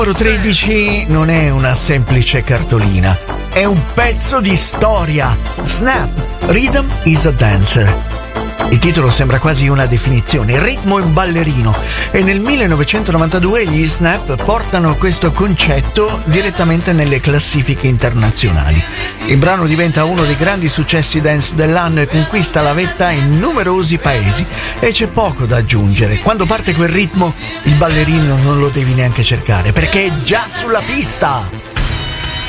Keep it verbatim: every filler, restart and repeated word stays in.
Numero tredici non è una semplice cartolina, è un pezzo di storia. Snap, Rhythm is a Dancer. Il titolo sembra quasi una definizione, il ritmo è un ballerino, e nel millenovecentonovantadue gli Snap portano questo concetto direttamente nelle classifiche internazionali. Il brano diventa uno dei grandi successi dance dell'anno e conquista la vetta in numerosi paesi, e c'è poco da aggiungere. Quando parte quel ritmo, il ballerino non lo devi neanche cercare, perché è già sulla pista.